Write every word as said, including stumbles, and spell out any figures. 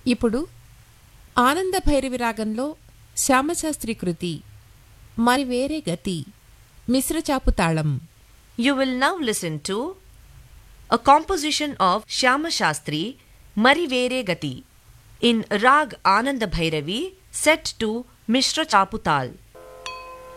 ఇప్పుడు ఆనంద భైరవి రాగంలో శ్యామశాస్త్రి కృతి మరి వేరే గతి మిశ్రచాపు తాళం. You will now listen to a composition of Shyama Shastri Mari Vere Gati in Rag Ananda Bhairavi set to Mishra Chaputal.